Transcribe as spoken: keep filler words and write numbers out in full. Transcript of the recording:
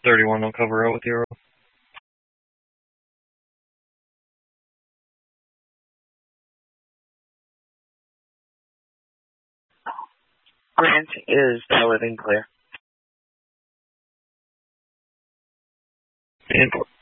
thirty-one will cover out with you. Grant is valid and clear. And